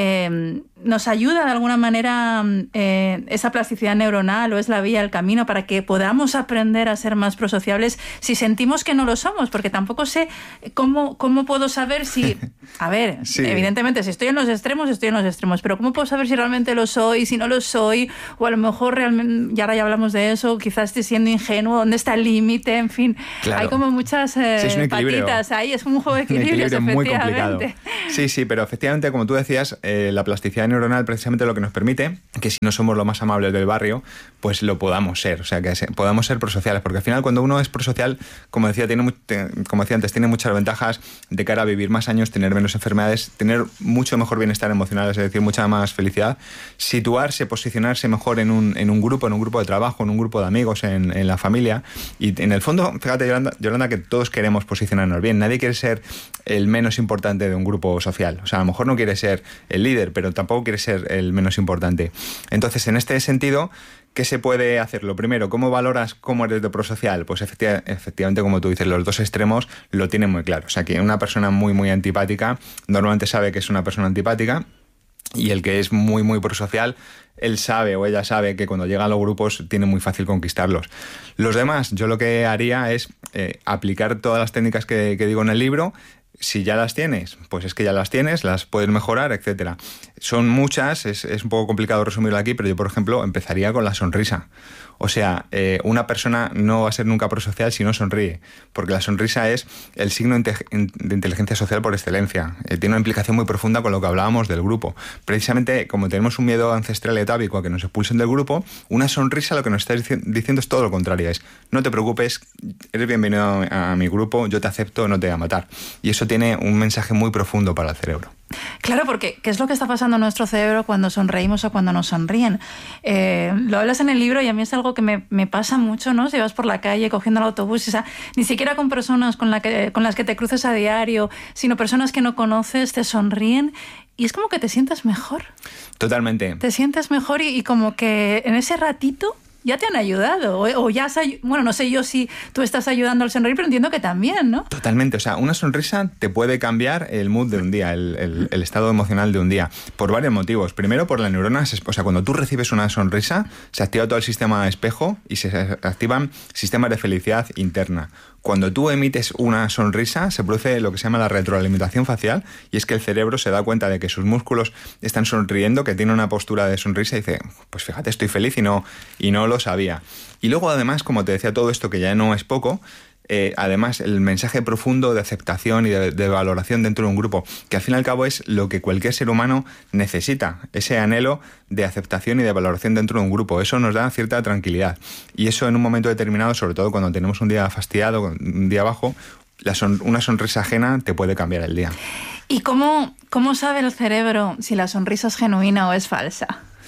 Eh, ¿Nos ayuda de alguna manera eh, esa plasticidad neuronal o es la vía, el camino para que podamos aprender a ser más prosociables si sentimos que no lo somos? Porque tampoco sé cómo, cómo puedo saber si... A ver, sí. Evidentemente, si estoy en los extremos, estoy en los extremos, pero ¿cómo puedo saber si realmente lo soy, si no lo soy? O a lo mejor realmente, y ahora ya hablamos de eso, quizás estoy siendo ingenuo, ¿dónde está el límite? En fin, claro. Hay como muchas eh, sí, patitas ahí, es un juego de equilibrios, un equilibrio muy efectivamente. Complicado. Sí, sí, pero efectivamente, como tú decías, eh, la plasticidad neuronal precisamente lo que nos permite que si no somos los más amables del barrio, pues lo podamos ser, o sea, que se, podamos ser prosociales, porque al final cuando uno es prosocial, como decía, tiene, como decía antes, tiene muchas ventajas de cara a vivir más años, tener menos enfermedades, tener mucho mejor bienestar emocional, es decir, mucha más felicidad, situarse, posicionarse mejor en un, en un grupo, en un grupo de trabajo, en un grupo de amigos, en, en la familia, y en el fondo, fíjate, Yolanda, Yolanda, que todos queremos posicionarnos bien, nadie quiere ser el menos importante de un grupo social, o sea, a lo mejor no quiere ser el líder, pero tampoco quiere ser el menos importante. Entonces, en este sentido, ¿qué se puede hacer? Lo primero, ¿cómo valoras cómo eres de prosocial? Pues efecti- efectivamente, como tú dices, los dos extremos lo tienen muy claro. O sea, que una persona muy, muy antipática normalmente sabe que es una persona antipática, y el que es muy, muy prosocial, él sabe o ella sabe que cuando llega a los grupos tiene muy fácil conquistarlos. Los demás, yo lo que haría es eh, aplicar todas las técnicas que, que digo en el libro. Si ya las tienes, pues es que ya las tienes, las puedes mejorar, etcétera. Son muchas, es, es un poco complicado resumirlo aquí, pero yo, por ejemplo, empezaría con la sonrisa. O sea, eh, una persona no va a ser nunca prosocial si no sonríe, porque la sonrisa es el signo de inteligencia social por excelencia. Eh, tiene una implicación muy profunda con lo que hablábamos del grupo. Precisamente, como tenemos un miedo ancestral y atávico a que nos expulsen del grupo, una sonrisa lo que nos está dici- diciendo es todo lo contrario. Es, no te preocupes, eres bienvenido a, a mi grupo, yo te acepto, no te voy a matar. Y eso tiene un mensaje muy profundo para el cerebro. Claro, porque ¿qué es lo que está pasando en nuestro cerebro cuando sonreímos o cuando nos sonríen? Eh, lo hablas en el libro y a mí es algo que me, me pasa mucho, ¿no? Si vas por la calle cogiendo el autobús, o sea, ni siquiera con personas con, la que, con las que te cruces a diario, sino personas que no conoces, te sonríen y es como que te sientes mejor. Totalmente. Te sientes mejor y, y como que en ese ratito ya te han ayudado, o, o ya has, bueno, no sé yo si tú estás ayudando al sonreír, pero entiendo que también, ¿no? Totalmente, o sea, una sonrisa te puede cambiar el mood de un día, el, el, el estado emocional de un día, por varios motivos. Primero, por las neuronas, o sea, cuando tú recibes una sonrisa, se activa todo el sistema espejo y se activan sistemas de felicidad interna. Cuando tú emites una sonrisa, se produce lo que se llama la retroalimentación facial, y es que el cerebro se da cuenta de que sus músculos están sonriendo, que tiene una postura de sonrisa y dice, pues fíjate, estoy feliz y no, y no lo sabía. Y luego, además, como te decía, todo esto que ya no es poco, Eh, además, el mensaje profundo de aceptación y de, de valoración dentro de un grupo, que al fin y al cabo es lo que cualquier ser humano necesita, ese anhelo de aceptación y de valoración dentro de un grupo. Eso nos da cierta tranquilidad. Y eso en un momento determinado, sobre todo cuando tenemos un día fastidiado, un día bajo, la son, una sonrisa ajena te puede cambiar el día. ¿Y cómo, cómo sabe el cerebro si la sonrisa es genuina o es falsa?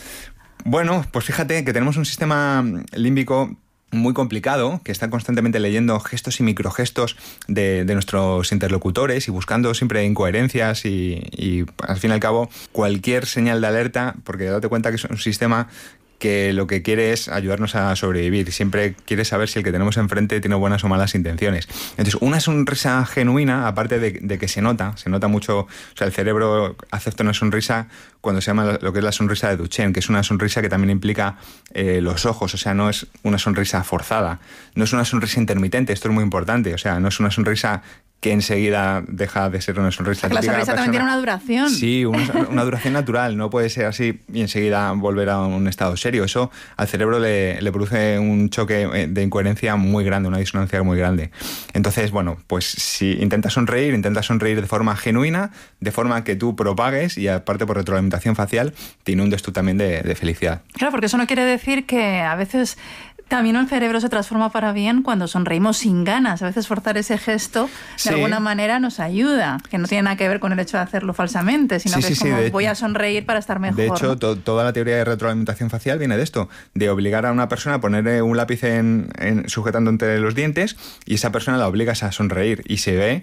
Bueno, pues fíjate que tenemos un sistema límbico muy complicado, que está constantemente leyendo gestos y microgestos de, de nuestros interlocutores y buscando siempre incoherencias y, y al fin y al cabo cualquier señal de alerta, porque date cuenta que es un sistema que lo que quiere es ayudarnos a sobrevivir y siempre quiere saber si el que tenemos enfrente tiene buenas o malas intenciones. Entonces, una sonrisa genuina, aparte de, de que se nota, se nota mucho, o sea, el cerebro acepta una sonrisa cuando se llama lo que es la sonrisa de Duchenne, que es una sonrisa que también implica eh, los ojos, o sea, no es una sonrisa forzada, no es una sonrisa intermitente, esto es muy importante, o sea, no es una sonrisa que enseguida deja de ser una sonrisa. La sonrisa persona. También tiene una duración. Sí, una, una duración natural. No puede ser así y enseguida volver a un estado serio. Eso al cerebro le, le produce un choque de incoherencia muy grande, una disonancia muy grande. Entonces, bueno, pues si intentas sonreír, intenta sonreír de forma genuina, de forma que tú propagues y aparte por retroalimentación facial te inundes tú también de, de felicidad. Claro, porque eso no quiere decir que a veces también el cerebro se transforma para bien cuando sonreímos sin ganas. A veces forzar ese gesto de sí. alguna manera nos ayuda, que no tiene nada que ver con el hecho de hacerlo falsamente, sino sí, que sí, es como sí, de, voy a sonreír para estar mejor. De hecho, ¿no? to, toda la teoría de retroalimentación facial viene de esto, de obligar a una persona a poner un lápiz en, en, sujetando entre los dientes y esa persona la obligas a sonreír y se ve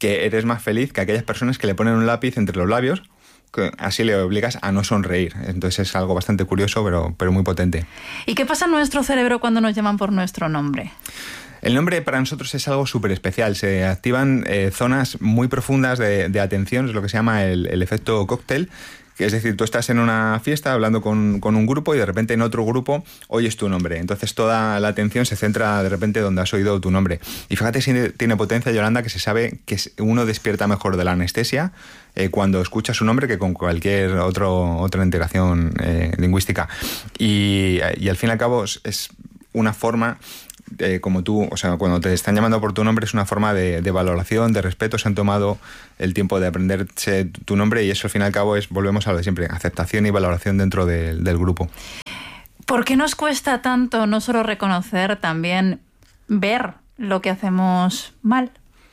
que eres más feliz que aquellas personas que le ponen un lápiz entre los labios, que así le obligas a no sonreír. Entonces es algo bastante curioso, pero, pero muy potente. ¿Y qué pasa en nuestro cerebro cuando nos llaman por nuestro nombre? El nombre para nosotros es algo súper especial. Se activan eh, zonas muy profundas de, de atención, es lo que se llama el, el efecto cóctel. Es decir, tú estás en una fiesta hablando con, con un grupo y de repente en otro grupo oyes tu nombre. Entonces toda la atención se centra de repente donde has oído tu nombre. Y fíjate si tiene potencia, Yolanda, que se sabe que uno despierta mejor de la anestesia eh, cuando escucha su nombre que con cualquier otro, otra integración eh, lingüística. Y, y al fin y al cabo es una forma... Eh, como tú, o sea, cuando te están llamando por tu nombre es una forma de, de valoración, de respeto, se han tomado el tiempo de aprenderse tu nombre y eso al fin y al cabo es, volvemos a lo de siempre, aceptación y valoración dentro de, del grupo. ¿Por qué nos cuesta tanto no solo reconocer, también ver lo que hacemos mal?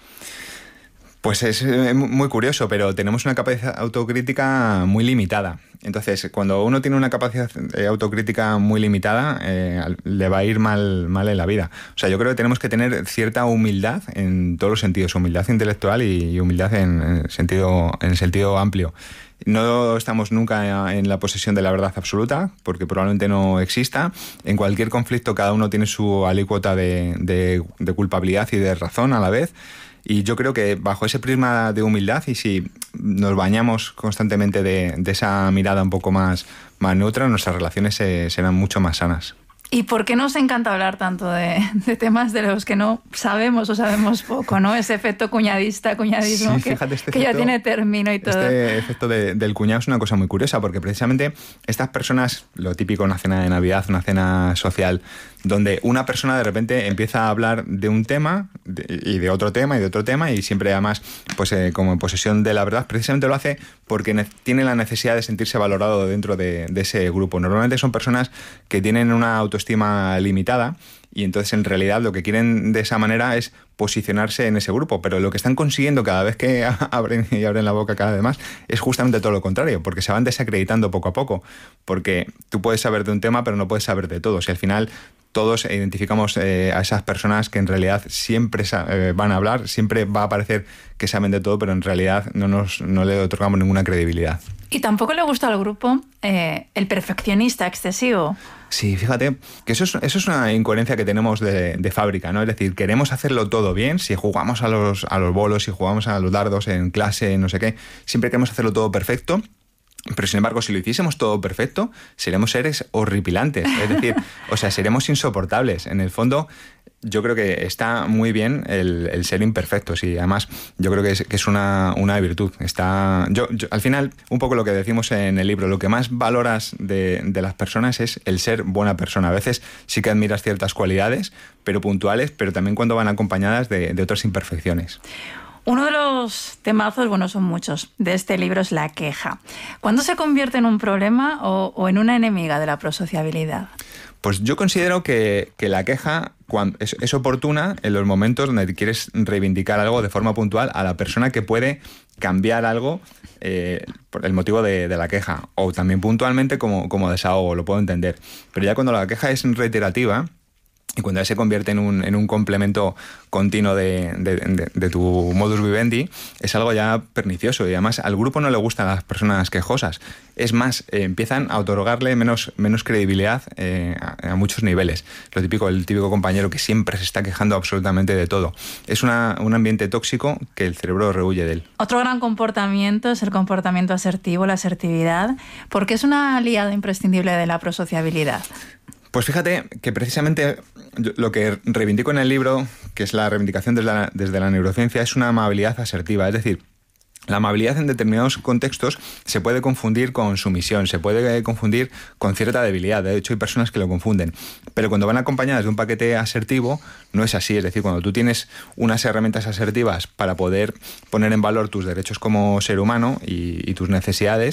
Pues es muy curioso, pero tenemos una capacidad autocrítica muy limitada. Entonces, cuando uno tiene una capacidad autocrítica muy limitada, eh, le va a ir mal, mal en la vida. O sea, yo creo que tenemos que tener cierta humildad en todos los sentidos, humildad intelectual y humildad en, en, sentido, en el sentido amplio. No estamos nunca en la posesión de la verdad absoluta, porque probablemente no exista. En cualquier conflicto cada uno tiene su alícuota de, de, de culpabilidad y de razón a la vez. Y yo creo que bajo ese prisma de humildad y si nos bañamos constantemente de, de esa mirada un poco más, más neutra, nuestras relaciones se, serán mucho más sanas. ¿Y por qué nos encanta hablar tanto de, de temas de los que no sabemos o sabemos poco, ¿no? Ese efecto cuñadista, cuñadismo, sí, que, fíjate, este que efecto, ya tiene término y todo. Este efecto de, del cuñado es una cosa muy curiosa, porque precisamente estas personas, lo típico, una cena de Navidad, una cena social, donde una persona de repente empieza a hablar de un tema de, y de otro tema y de otro tema y siempre además pues eh, como en posesión de la verdad, precisamente lo hace porque ne- tiene la necesidad de sentirse valorado dentro de, de ese grupo. Normalmente son personas que tienen una autoestima limitada y entonces en realidad lo que quieren de esa manera es posicionarse en ese grupo, pero lo que están consiguiendo cada vez que abren y abren la boca cada vez más es justamente todo lo contrario, porque se van desacreditando poco a poco, porque tú puedes saber de un tema pero no puedes saber de todos y al final todos identificamos eh, a esas personas que en realidad siempre eh, van a hablar, siempre va a parecer que saben de todo, pero en realidad no, nos, no le otorgamos ninguna credibilidad. Y tampoco le gusta al grupo eh, el perfeccionista excesivo. Sí, fíjate que eso es, eso es una incoherencia que tenemos de, de fábrica, ¿no? Es decir, queremos hacerlo todo bien, si jugamos a los, a los bolos, si jugamos a los dardos en clase, no sé qué, siempre queremos hacerlo todo perfecto. Pero sin embargo, si lo hiciésemos todo perfecto, seremos seres horripilantes. Es decir, o sea, seremos insoportables. En el fondo, yo creo que está muy bien el, el ser imperfectos y además yo creo que es, que es una, una virtud. Está, yo, yo, al final, un poco lo que decimos en el libro, lo que más valoras de, de las personas es el ser buena persona. A veces sí que admiras ciertas cualidades, pero puntuales, pero también cuando van acompañadas de, de otras imperfecciones. Uno de los temazos, bueno, son muchos, de este libro es la queja. ¿Cuándo se convierte en un problema o, o en una enemiga de la prosociabilidad? Pues yo considero que, que la queja cuando es, es oportuna en los momentos donde quieres reivindicar algo de forma puntual a la persona que puede cambiar algo eh, por el motivo de, de la queja. O también puntualmente como, como desahogo, lo puedo entender. Pero ya cuando la queja es reiterativa, y cuando ya se convierte en un, en un complemento continuo de, de, de, de tu modus vivendi, es algo ya pernicioso. Y además al grupo no le gustan las personas quejosas. Es más, eh, empiezan a otorgarle menos, menos credibilidad eh, a, a muchos niveles. Lo típico, el típico compañero que siempre se está quejando absolutamente de todo. Es una, un ambiente tóxico que el cerebro rehuye de él. Otro gran comportamiento es el comportamiento asertivo, la asertividad, porque es una aliada imprescindible de la prosociabilidad. Pues fíjate que precisamente lo que reivindico en el libro, que es la reivindicación desde la, desde la neurociencia, es una amabilidad asertiva. Es decir, la amabilidad en determinados contextos se puede confundir con sumisión, se puede confundir con cierta debilidad. De hecho, hay personas que lo confunden. Pero cuando van acompañadas de un paquete asertivo, no es así. Es decir, cuando tú tienes unas herramientas asertivas para poder poner en valor tus derechos como ser humano y, y tus necesidades,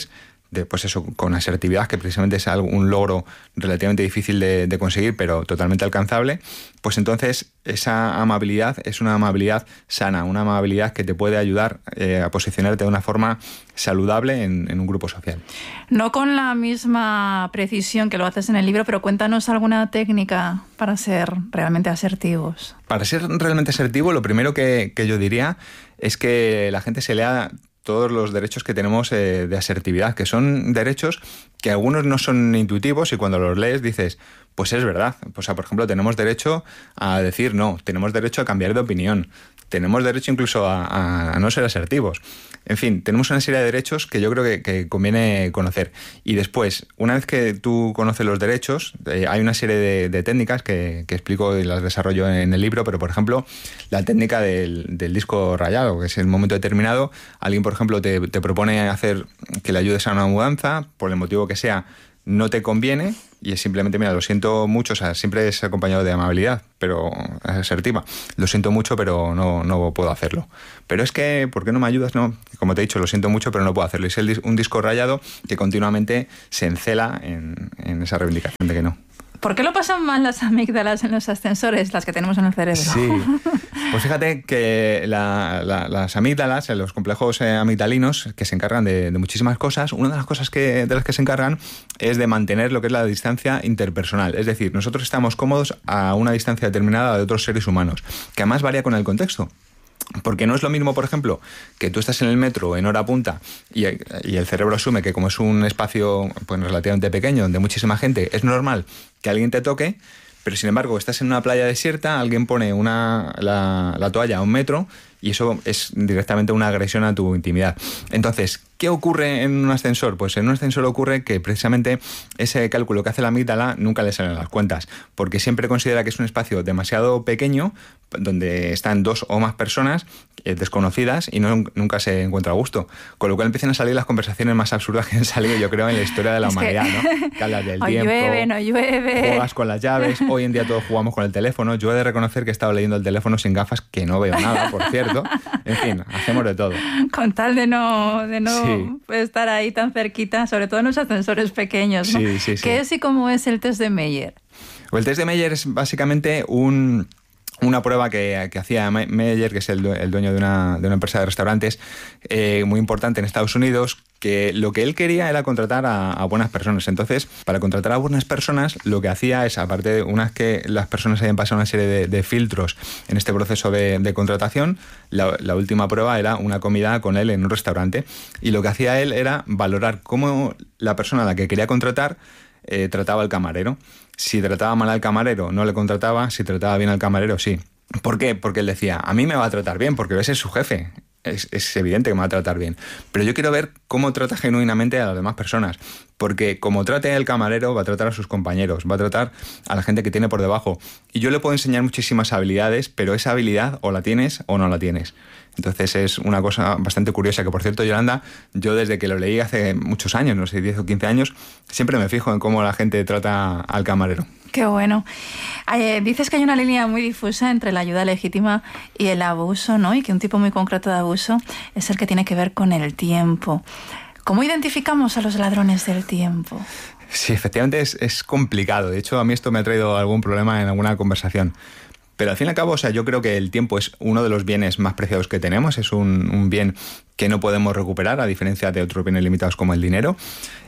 de, pues eso, con asertividad, que precisamente es algo, un logro relativamente difícil de, de conseguir, pero totalmente alcanzable, pues entonces esa amabilidad es una amabilidad sana, una amabilidad que te puede ayudar eh, a posicionarte de una forma saludable en, en un grupo social. No con la misma precisión que lo haces en el libro, pero cuéntanos alguna técnica para ser realmente asertivos. Para ser realmente asertivo, lo primero que, que yo diría es que la gente se lea todos los derechos que tenemos eh, de asertividad, que son derechos que algunos no son intuitivos y cuando los lees dices, pues es verdad. O sea, por ejemplo, tenemos derecho a decir no, tenemos derecho a cambiar de opinión, tenemos derecho incluso a, a, a no ser asertivos. En fin, tenemos una serie de derechos que yo creo que, que conviene conocer. Y después, una vez que tú conoces los derechos, eh, hay una serie de, de técnicas que, que explico y las desarrollo en el libro, pero por ejemplo, la técnica del, del disco rayado, que es en un momento determinado, alguien, por ejemplo, te, te propone hacer que le ayudes a una mudanza, por el motivo que sea, no te conviene, y es simplemente, mira, lo siento mucho, o sea, siempre es acompañado de amabilidad, pero asertiva. Lo siento mucho, pero no, no puedo hacerlo. Pero es que, ¿por qué no me ayudas? No, como te he dicho, lo siento mucho, pero no puedo hacerlo. Y es el, un disco rayado que continuamente se encela en, en esa reivindicación de que no. ¿Por qué lo pasan mal las amígdalas en los ascensores, las que tenemos en el cerebro? Sí, pues fíjate que la, la, las amígdalas, los complejos eh, amigdalinos, que se encargan de, de muchísimas cosas, una de las cosas que, de las que se encargan es de mantener lo que es la distancia interpersonal. Es decir, nosotros estamos cómodos a una distancia determinada de otros seres humanos, que además varía con el contexto. Porque no es lo mismo, por ejemplo, que tú estás en el metro en hora punta y, y el cerebro asume que como es un espacio pues, relativamente pequeño, donde muchísima gente, es normal que alguien te toque, pero sin embargo estás en una playa desierta, alguien pone una, la, la toalla a un metro y eso es directamente una agresión a tu intimidad. Entonces, ¿qué ocurre en un ascensor? Pues en un ascensor ocurre que precisamente ese cálculo que hace la amígdala nunca le salen las cuentas, porque siempre considera que es un espacio demasiado pequeño, donde están dos o más personas eh, desconocidas y no, nunca se encuentra a gusto. Con lo cual empiezan a salir las conversaciones más absurdas que han salido, yo creo, en la historia de la es humanidad, que... ¿no? Que hablas del o tiempo, llueve, no llueve. Juegas con las llaves, hoy en día todos jugamos con el teléfono. Yo he de reconocer que he estado leyendo el teléfono sin gafas, que no veo nada, por cierto. En fin, hacemos de todo. Con tal de no, de no sí. estar ahí tan cerquita, sobre todo en los ascensores pequeños, ¿no? Sí, sí, sí. ¿Qué es y cómo es el test de Meyer? El test de Meyer es básicamente un... una prueba que, que hacía Meyer, que es el, el dueño de una, de una empresa de restaurantes eh, muy importante en Estados Unidos, que lo que él quería era contratar a, a buenas personas. Entonces, para contratar a buenas personas, lo que hacía es, aparte de unas que las personas hayan pasado una serie de, de filtros en este proceso de, de contratación, la, la última prueba era una comida con él en un restaurante. Y lo que hacía él era valorar cómo la persona a la que quería contratar eh, trataba al camarero. Si trataba mal al camarero, no le contrataba. Si trataba bien al camarero, sí. ¿Por qué? Porque él decía, a mí me va a tratar bien, porque ese es su jefe. Es, es evidente que me va a tratar bien. Pero yo quiero ver cómo trata genuinamente a las demás personas. Porque como trate el camarero, va a tratar a sus compañeros, va a tratar a la gente que tiene por debajo. Y yo le puedo enseñar muchísimas habilidades, pero esa habilidad o la tienes o no la tienes. Entonces es una cosa bastante curiosa, que por cierto, Yolanda, yo desde que lo leí hace muchos años, no sé, diez o quince años, siempre me fijo en cómo la gente trata al camarero. Qué bueno. Eh, dices que hay una línea muy difusa entre la ayuda legítima y el abuso, ¿no? Y que un tipo muy concreto de abuso es el que tiene que ver con el tiempo. ¿Cómo identificamos a los ladrones del tiempo? Sí, efectivamente es, es complicado. De hecho, a mí esto me ha traído algún problema en alguna conversación. Pero al fin y al cabo, o sea, yo creo que el tiempo es uno de los bienes más preciados que tenemos. Es un, un bien que no podemos recuperar, a diferencia de otros bienes limitados como el dinero.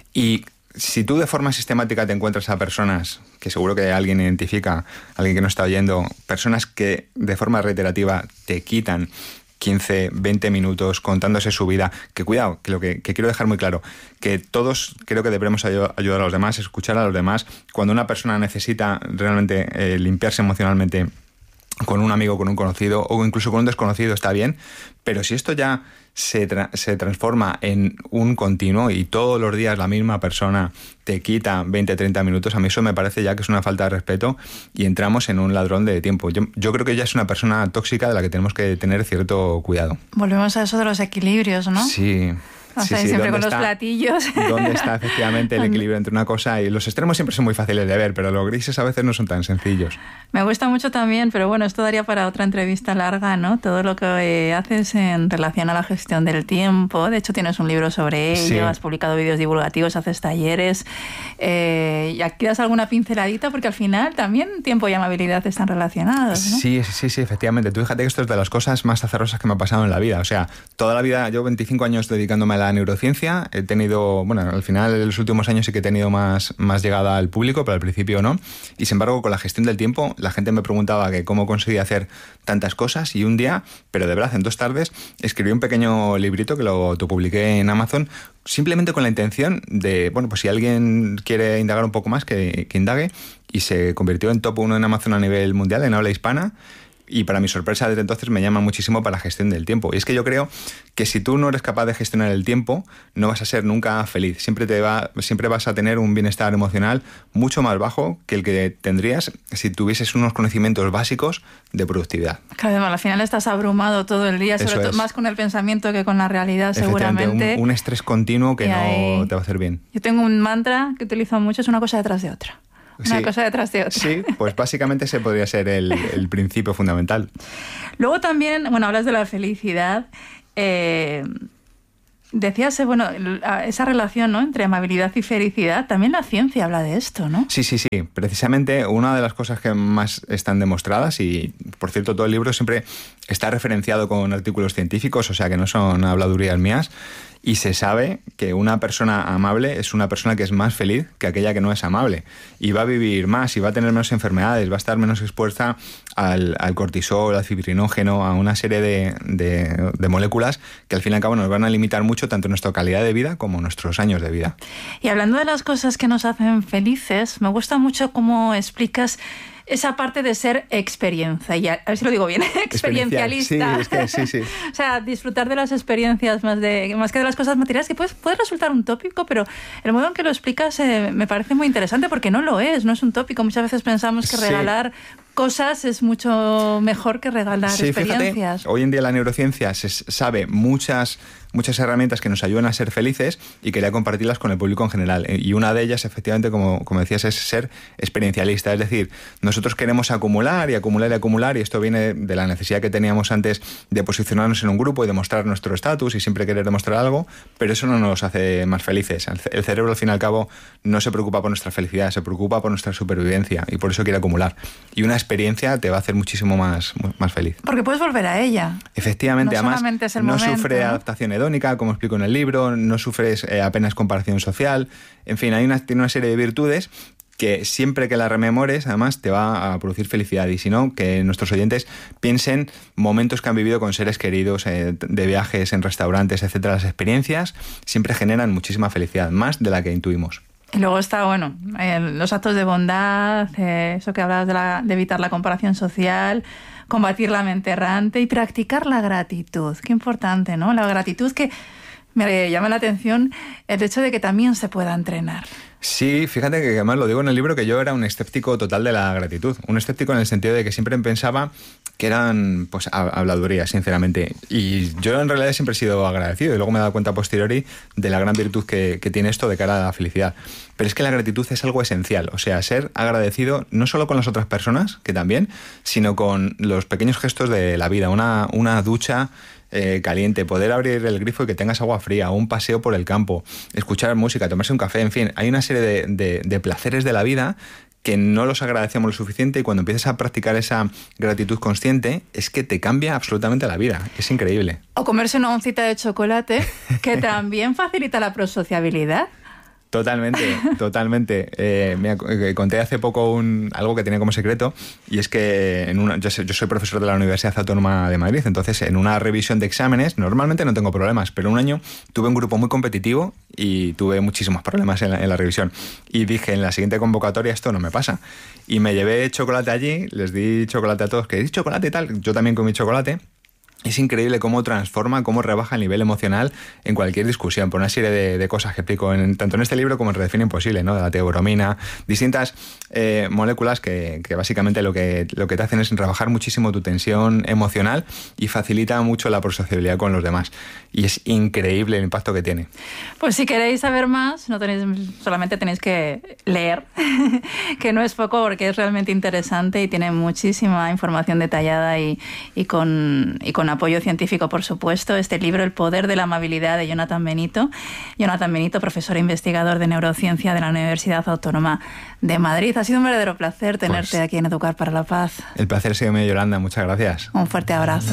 Y si tú de forma sistemática te encuentras a personas, que seguro que alguien identifica, alguien que no está oyendo, personas que de forma reiterativa te quitan quince, veinte minutos contándose su vida, que cuidado, que lo que, que quiero dejar muy claro, que todos creo que debemos ayudar a los demás, escuchar a los demás. Cuando una persona necesita realmente eh, limpiarse emocionalmente con un amigo, con un conocido o incluso con un desconocido, está bien, pero si esto ya se, tra- se transforma en un continuo y todos los días la misma persona te quita veinte, treinta minutos, a mí eso me parece ya que es una falta de respeto y entramos en un ladrón de tiempo. Yo, yo creo que ya es una persona tóxica de la que tenemos que tener cierto cuidado. Volvemos a eso de los equilibrios, ¿no? Sí. O Sí, sea, sí, siempre con ¿dónde los está- platillos. ¿Dónde está efectivamente el equilibrio entre una cosa y los extremos? Siempre son muy fáciles de ver, pero los grises a veces no son tan sencillos. Me gusta mucho también, pero bueno, esto daría para otra entrevista larga, ¿no? Todo lo que eh, haces en relación a la gestión del tiempo. De hecho, tienes un libro sobre ello, Sí. has publicado vídeos divulgativos, haces talleres. Eh, y aquí das alguna pinceladita, porque al final también tiempo y amabilidad están relacionados, ¿no? Sí, sí, sí, efectivamente. Tú fíjate que esto es de las cosas más azarosas que me ha pasado en la vida. O sea, toda la vida, yo veinticinco años dedicándome a la neurociencia, he tenido, bueno, al final en los últimos años sí que he tenido más, más llegada al público, pero al principio no. Y sin embargo, con la gestión del tiempo, la gente me preguntaba que cómo conseguía hacer tantas cosas, y un día, pero de verdad, en dos tardes, escribí un pequeño librito que lo autopubliqué en Amazon, simplemente con la intención de, bueno, pues si alguien quiere indagar un poco más, que, que indague, y se convirtió en top uno en Amazon a nivel mundial, en habla hispana. Y para mi sorpresa, desde entonces me llama muchísimo para la gestión del tiempo. Y es que yo creo que si tú no eres capaz de gestionar el tiempo, no vas a ser nunca feliz. Siempre, te va, siempre vas a tener un bienestar emocional mucho más bajo que el que tendrías si tuvieses unos conocimientos básicos de productividad. Claro, al final estás abrumado todo el día, sobre Eso todo es. más con el pensamiento que con la realidad, Efectivamente, seguramente. un, un estrés continuo que Y no ahí- te va a hacer bien. Yo tengo un mantra que utilizo mucho, es una cosa detrás de otra. Una Sí. cosa detrás de otra. Sí, pues básicamente ese podría ser el, el principio fundamental. Luego también, bueno, hablas de la felicidad. Eh, decías, eh, bueno, la- esa relación, ¿no?, entre amabilidad y felicidad. También la ciencia habla de esto, ¿no? Sí, sí, sí. Precisamente una de las cosas que más están demostradas, y por cierto todo el libro siempre está referenciado con artículos científicos, o sea que no son habladurías mías, y se sabe que una persona amable es una persona que es más feliz que aquella que no es amable, y va a vivir más, y va a tener menos enfermedades, va a estar menos expuesta al, al cortisol, al fibrinógeno, a una serie de, de, de moléculas que al fin y al cabo nos van a limitar mucho tanto nuestra calidad de vida como nuestros años de vida. Y hablando de las cosas que nos hacen felices, me gusta mucho cómo explicas esa parte de ser experiencia, y a, a ver si lo digo bien, experiencialista. Sí, es que sí, sí. O sea, disfrutar de las experiencias más, de, más que de las cosas materiales, que puede, puede resultar un tópico, pero el modo en que lo explicas eh, me parece muy interesante, porque no lo es, no es un tópico. Muchas veces pensamos que Sí. regalar cosas es mucho mejor que regalar Sí, experiencias. fíjate, hoy en día la neurociencia se sabe muchas, muchas herramientas que nos ayudan a ser felices, y quería compartirlas con el público en general. Y una de ellas, efectivamente, como, como decías, es ser experiencialista. Es decir, nosotros queremos acumular y acumular y acumular, y esto viene de la necesidad que teníamos antes de posicionarnos en un grupo y demostrar nuestro estatus y siempre querer demostrar algo, pero eso no nos hace más felices. El ce- el cerebro, al fin y al cabo, no se preocupa por nuestra felicidad, se preocupa por nuestra supervivencia, y por eso quiere acumular. Y una experiencia te va a hacer muchísimo más, más feliz. Porque puedes volver a ella. Efectivamente, No además solamente es el no momento, sufre ¿no? adaptación hedónica, como explico en el libro, no sufres eh, apenas comparación social, en fin, hay una, tiene una serie de virtudes que siempre que la rememores, además, te va a producir felicidad. Y si no, que nuestros oyentes piensen momentos que han vivido con seres queridos, eh, de viajes en restaurantes, etcétera. Las experiencias siempre generan muchísima felicidad, más de la que intuimos. Y luego está, bueno, eh, los actos de bondad, eh, eso que hablabas de, la, de evitar la comparación social, combatir la mente errante y practicar la gratitud. Qué importante, ¿no? La gratitud, que me llama la atención el hecho de que también se pueda entrenar. Sí, fíjate que además lo digo en el libro, que yo era un escéptico total de la gratitud. Un escéptico en el sentido de que siempre pensaba que eran, pues, hab- habladurías, sinceramente. Y yo en realidad siempre he sido agradecido, y luego me he dado cuenta a posteriori de la gran virtud que, que tiene esto de cara a la felicidad. Pero es que la gratitud es algo esencial. O sea, ser agradecido no solo con las otras personas, que también, sino con los pequeños gestos de la vida. Una, una ducha Eh, caliente, poder abrir el grifo y que tengas agua fría, un paseo por el campo, escuchar música, tomarse un café, en fin, hay una serie de, de, de placeres de la vida que no los agradecemos lo suficiente, y cuando empiezas a practicar esa gratitud consciente es que te cambia absolutamente la vida. Es increíble. O comerse una oncita de chocolate, que también facilita la prosociabilidad. Totalmente, totalmente. Eh, me ac- eh, conté hace poco un, algo que tenía como secreto, y es que en una, yo, soy, yo soy profesor de la Universidad Autónoma de Madrid, entonces en una revisión de exámenes normalmente no tengo problemas, pero un año tuve un grupo muy competitivo y tuve muchísimos problemas en la, en la revisión, y dije, en la siguiente convocatoria esto no me pasa, y me llevé chocolate allí, les di chocolate a todos, que di chocolate y tal, yo también comí chocolate. Es increíble cómo transforma, cómo rebaja el nivel emocional en cualquier discusión, por una serie de, de cosas que explico en, tanto en este libro como en Redefine Imposible, ¿no? La teobromina, distintas eh, moléculas que, que básicamente lo que, lo que te hacen es rebajar muchísimo tu tensión emocional y facilita mucho la prosociabilidad con los demás. Y es increíble el impacto que tiene. Pues si queréis saber más, no tenéis, solamente tenéis que leer, que no es poco porque es realmente interesante y tiene muchísima información detallada y, y con... Y con apoyo científico, por supuesto, este libro, El poder de la amabilidad, de Jonathan Benito. Jonathan Benito, profesor e investigador de neurociencia de la Universidad Autónoma de Madrid. Ha sido un verdadero placer tenerte pues, aquí en Educar para la Paz. El placer ha sido mío, Yolanda. Muchas gracias. Un fuerte abrazo.